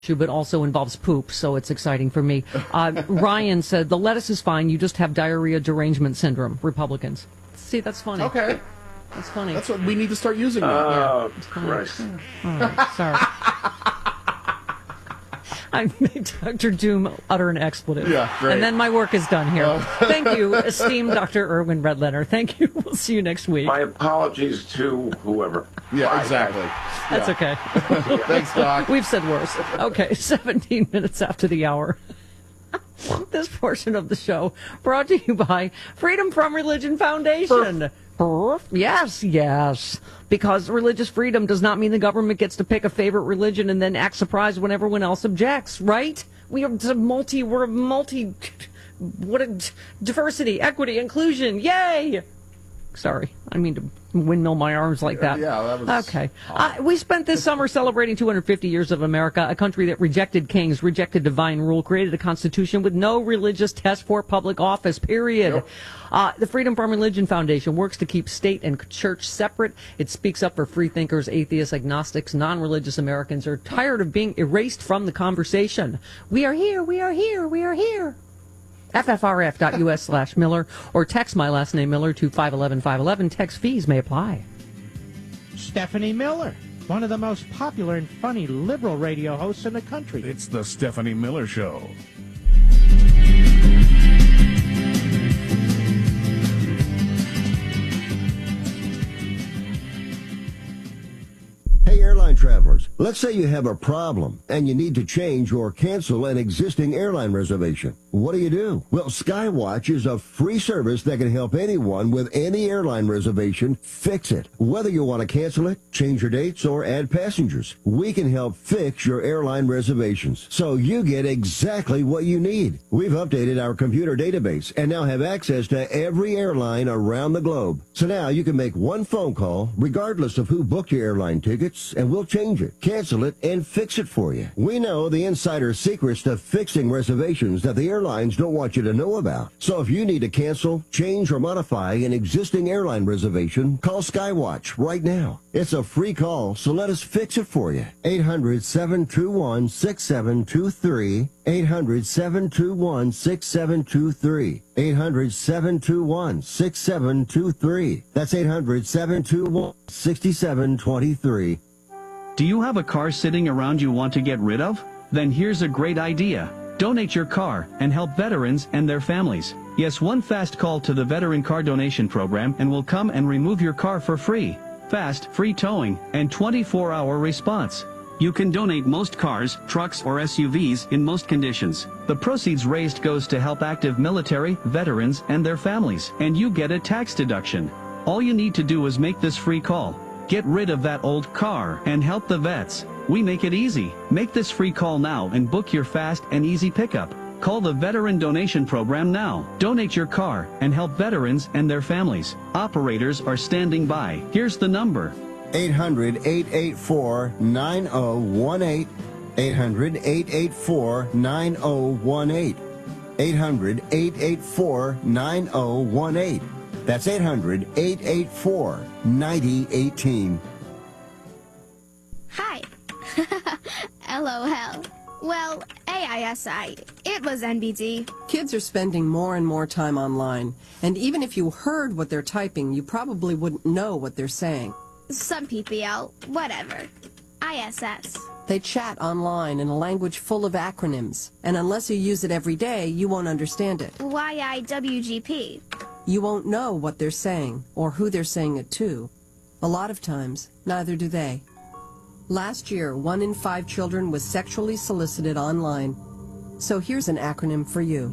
but also involves poop, so it's exciting for me. Ryan said, the lettuce is fine, you just have diarrhea derangement syndrome, Republicans. See, that's funny. Okay. That's funny. That's what we need to start using now. Oh, Christ. Oh, sorry. I made Dr. Doom utter an expletive. Yeah, great. And then my work is done here. Thank you, esteemed Dr. Irwin Redletter. Thank you. We'll see you next week. My apologies to whoever. Yeah, Bye. exactly. That's okay. Thanks, Doc. We've said worse. Okay, 17 minutes after the hour. This portion of the show brought to you by Freedom from Religion Foundation. Yes. Because religious freedom does not mean the government gets to pick a favorite religion and then act surprised when everyone else objects, right? We're diversity, equity, inclusion. Yay! Sorry, I mean to windmill my arms like that. Yeah, that was... Okay. We spent this summer celebrating 250 years of America, a country that rejected kings, rejected divine rule, created a constitution with no religious test for public office, period. Yep. The Freedom from Religion Foundation works to keep state and church separate. It speaks up for free thinkers, atheists, agnostics, non-religious Americans who are tired of being erased from the conversation. We are here, we are here, we are here. FFRF.US/Miller or text my last name Miller to 511-511. Text fees may apply. Stephanie Miller, one of the most popular and funny liberal radio hosts in the country. It's the Stephanie Miller Show. Hey, airline travelers, let's say you have a problem and you need to change or cancel an existing airline reservation. What do? Well, Skywatch is a free service that can help anyone with any airline reservation fix it. Whether you want to cancel it, change your dates, or add passengers, we can help fix your airline reservations so you get exactly what you need. We've updated our computer database and now have access to every airline around the globe. So now you can make one phone call regardless of who booked your airline tickets, and we'll change it, cancel it, and fix it for you. We know the insider secrets to fixing reservations that the airlines don't want you to know about. So if you need to cancel, change, or modify an existing airline reservation, call Skywatch right now. It's a free call, so let us fix it for you. 800-721-6723. 800-721-6723. 800-721-6723. That's 800-721-6723. Do you have a car sitting around you want to get rid of? Then here's a great idea. Donate your car and help veterans and their families. Yes, one fast call to the Veteran Car Donation Program and we'll come and remove your car for free. Fast, free towing, and 24-hour response. You can donate most cars, trucks, or SUVs in most conditions. The proceeds raised goes to help active military, veterans, and their families, and you get a tax deduction. All you need to do is make this free call. Get rid of that old car and help the vets. We make it easy. Make this free call now and book your fast and easy pickup. Call the Veteran Donation Program now. Donate your car and help veterans and their families. Operators are standing by. Here's the number. 800-884-9018. 800-884-9018. 800-884-9018. That's 800-884-9018. Hi. LOL. Well, AISI. It was NBD. Kids are spending more and more time online, and even if you heard what they're typing, you probably wouldn't know what they're saying. Some PPL. Whatever. ISS. They chat online in a language full of acronyms, and unless you use it every day, you won't understand it. YIWGP. You won't know what they're saying, or who they're saying it to. A lot of times, neither do they. Last year, 1 in 5 children was sexually solicited online. So here's an acronym for you.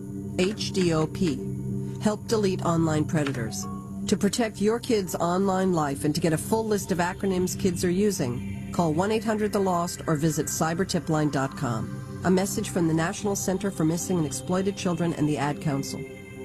HDOP. Help delete online predators. To protect your kids' online life and to get a full list of acronyms kids are using, call 1-800-THE-LOST or visit cybertipline.com. A message from the National Center for Missing and Exploited Children and the Ad Council.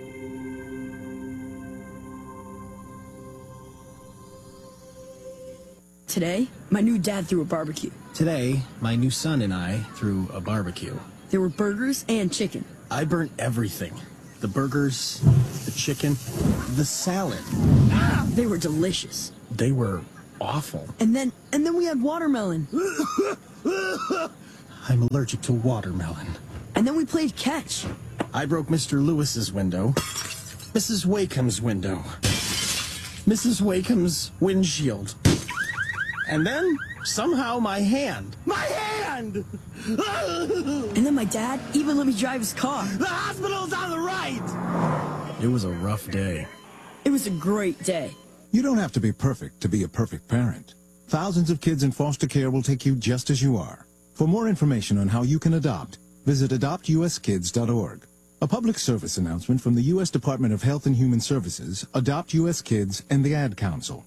Today, my new dad threw a barbecue. Today, my new son and I threw a barbecue. There were burgers and chicken. I burnt everything. The burgers, the chicken, the salad. They were delicious. They were awful. And then we had watermelon. I'm allergic to watermelon. And then we played catch. I broke Mr. Lewis's window, Mrs. Wakeham's window, Mrs. Wakeham's windshield, and then somehow my hand. My hand! And then my dad even let me drive his car. The hospital's on the right! It was a rough day. It was a great day. You don't have to be perfect to be a perfect parent. Thousands of kids in foster care will take you just as you are. For more information on how you can adopt, visit adoptuskids.org. A public service announcement from the U.S. Department of Health and Human Services, Adopt U.S. Kids, and the Ad Council.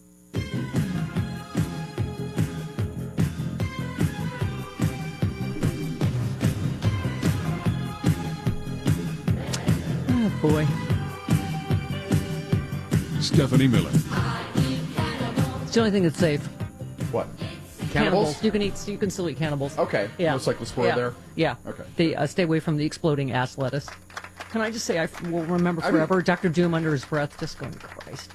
Oh, boy. Stephanie Miller. It's the only thing that's safe. What? Cannibals? You can still eat cannibals. Okay. Yeah. No cyclospora Yeah. there? Yeah. Okay. Stay away from the exploding ass lettuce. Can I just say I will remember forever Dr. Doom under his breath just going, Christ.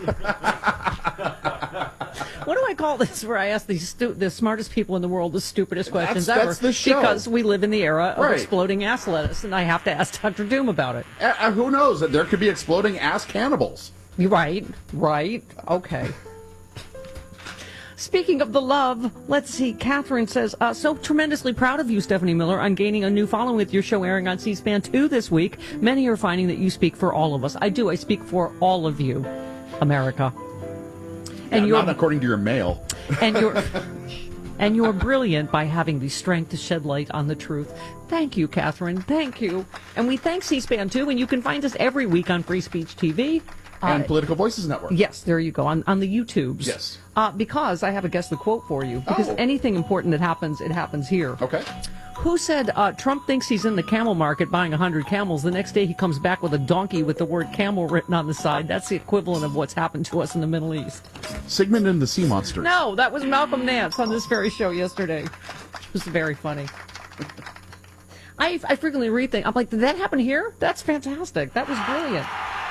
What do I call this where I ask the smartest people in the world the stupidest questions ever? That's the show. Because we live in the era of Right. exploding ass lettuce, and I have to ask Dr. Doom about it. Who knows? There could be exploding ass cannibals. Right. Okay. Speaking of the love, let's see. Catherine says, so tremendously proud of you, Stephanie Miller, on gaining a new following with your show airing on C-SPAN 2 this week. Many are finding that you speak for all of us. I do. I speak for all of you, America. And Not according to your mail. And you're brilliant by having the strength to shed light on the truth. Thank you, Catherine. Thank you. And we thank C-SPAN 2, and you can find us every week on Free Speech TV. And Political Voices Network. Yes, there you go, on the YouTubes. Yes. Because I have a guess the quote for you. Because anything important that happens, it happens here. Okay. Who said Trump thinks he's in the camel market buying 100 camels? The next day he comes back with a donkey with the word camel written on the side. That's the equivalent of what's happened to us in the Middle East. Sigmund and the Sea Monsters. No, that was Malcolm Nance on this very show yesterday. It was very funny. I frequently read things. I'm like, did that happen here? That's fantastic. That was brilliant.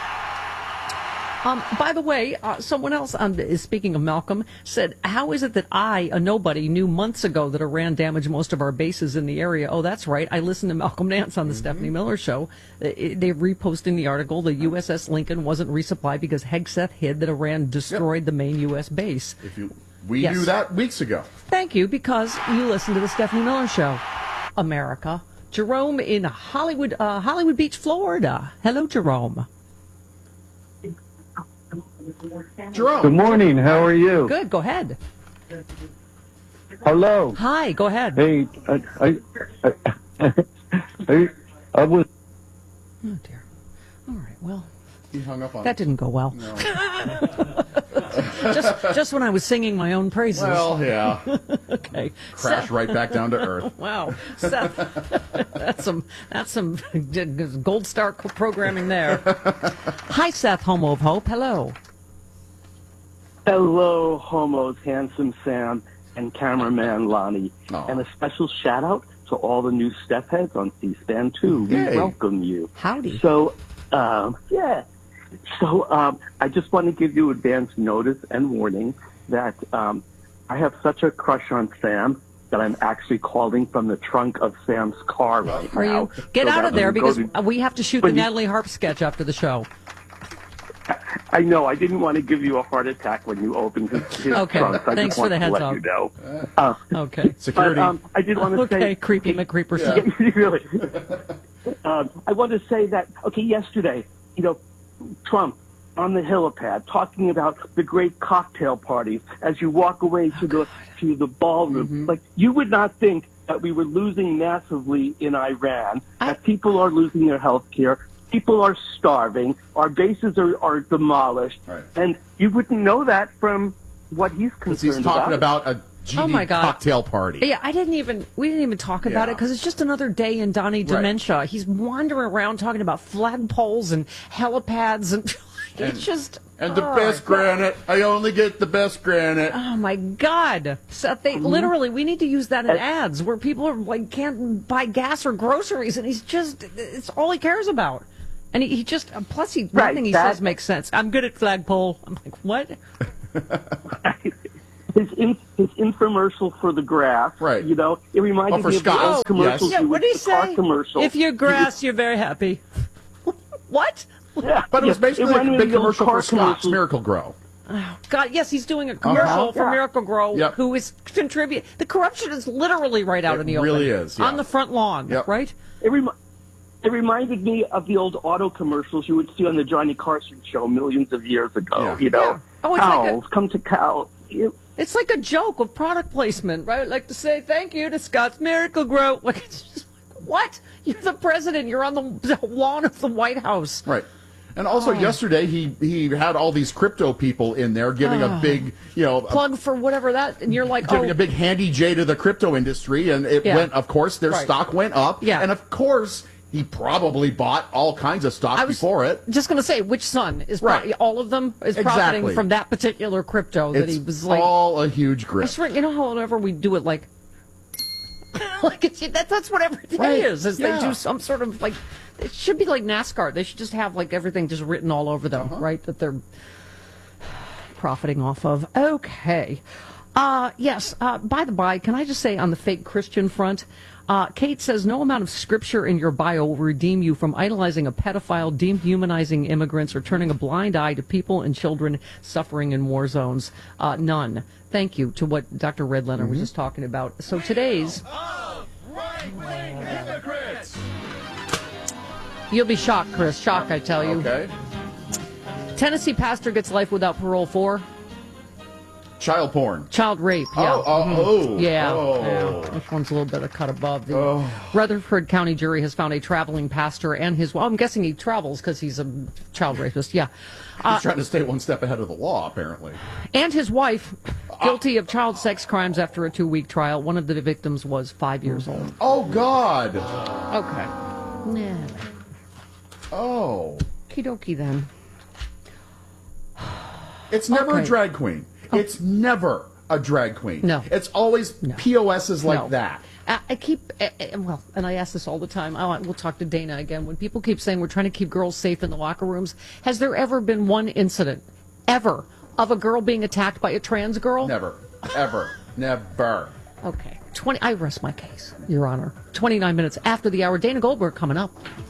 By the way, someone else, speaking of Malcolm, said, how is it that I, a nobody, knew months ago that Iran damaged most of our bases in the area? Oh, that's right. I listened to Malcolm Nance on the Stephanie Miller Show. They're reposting the article. The USS Lincoln wasn't resupplied because Hegseth hid that Iran destroyed the main U.S. base. We knew that weeks ago. Thank you, because you listen to the Stephanie Miller Show. America. Jerome in Hollywood Beach, Florida. Hello, Jerome. Jerome. Good morning. How are you? Good. Go ahead. Hello. Hi. Go ahead. Hey, I was. Oh dear. All right. Well, he hung up on that. Didn't go well. No. just when I was singing my own praises. Well, yeah. Okay. Crash right back down to earth. Wow, Seth, that's some gold star programming there. Hi, Seth, Homo of Hope. Hello. Hello, homos, handsome Sam and cameraman Lonnie. Aww. And a special shout out to all the new step heads on C-SPAN 2. We welcome you. Howdy. So, yeah. So, I just want to give you advance notice and warning that I have such a crush on Sam that I'm actually calling from the trunk of Sam's car right now. Are you? Get out of there, because we have to shoot the Natalie Harp sketch after the show. I know. I didn't want to give you a heart attack when you opened his Okay. trunk. I Thanks just for the wanted heads to let up. you know. Okay. Security. But, I did want to say... Okay, creepy McCreeperson. Really. I want to say that, yesterday, Trump on the helipad talking about the great cocktail parties as you walk away to the ballroom. Mm-hmm. Like, you would not think that we were losing massively in Iran, that people are losing their health care. People are starving. Our bases are demolished. Right. And you wouldn't know that from what he's concerned he's talking about a GD cocktail party. Yeah, we didn't even talk about it because it's just another day in Donnie dementia. Right. He's wandering around talking about flagpoles and helipads and it's just... And the best granite. I only get the best granite. Oh, my God. Seth, literally, we need to use that in ads where people are like can't buy gas or groceries, and it's all he cares about. And he just, plus nothing he says makes sense. I'm good at flagpole. I'm like, what? his infomercial for the grass. Right. You know, it reminded for me of the Scott. old commercials. Yeah, what did he the car say? Commercial. If you're grass, you're very happy. What? Yeah, But it was basically reminded a me big of the old commercial car for Scott's commercials. Miracle Grow. Oh, God, yes, he's doing a commercial for Miracle Grow, Yep. who is contributing. The corruption is literally right out It in the open. really is, yeah. On the front lawn, Yep. right? It reminded me of the old auto commercials you would see on the Johnny Carson show millions of years ago. Yeah. You know, Yeah. Oh, it's like cows, come to cows. It's like a joke of product placement, right? Like to say thank you to Scott's Miracle Grow. Like, it's just like, what? You're the president. You're on the lawn of the White House. Right. And also yesterday he had all these crypto people in there giving a big, Plug for whatever that, and you're like, giving a big handy J to the crypto industry, and it went, of course, their stock went up. Yeah. And of course, he probably bought all kinds of stock before it. Just going to say, which son is Right. all of them is Exactly. profiting from that particular crypto that It's he was like. all a huge I grip. swear, you know how whenever we do it, like that's what every day Right. is. They Yeah. do some sort of like. It should be like NASCAR. They should just have like everything just written all over them, right? That they're profiting off of. Okay. Yes. By the by, can I just say on the fake Christian front, Kate says no amount of scripture in your bio will redeem you from idolizing a pedophile, dehumanizing immigrants, or turning a blind eye to people and children suffering in war zones. None. Thank you to what Dr. Redlener was just talking about. So today's... You'll be shocked, Chris. Shocked, I tell you. Okay. Tennessee pastor gets life without parole for... Child porn. Child rape, yeah. Yeah. Oh. This one's a little bit of cut above. The Rutherford County jury has found a traveling pastor and his... Well, I'm guessing he travels because he's a child rapist, yeah. He's trying to stay one step ahead of the law, apparently. And his wife, guilty of child sex crimes after a 2-week trial. One of the victims was 5 years old. Oh, God. Okay. Yeah. Oh. Okie dokie then. It's never a drag queen. It's never a drag queen. No. It's always POSs like that. I keep, well, and I ask this all the time. We'll talk to Dana again. When people keep saying we're trying to keep girls safe in the locker rooms, has there ever been one incident, ever, of a girl being attacked by a trans girl? Never. Ever. Never. Okay. I rest my case, Your Honor. 29 minutes after the hour. Dana Goldberg coming up.